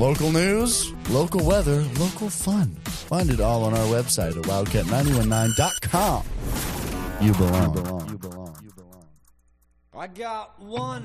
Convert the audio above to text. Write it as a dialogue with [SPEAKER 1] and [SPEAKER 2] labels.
[SPEAKER 1] Local news, local weather, local fun. Find it all on our website at wildcat919.com. You belong.
[SPEAKER 2] I got one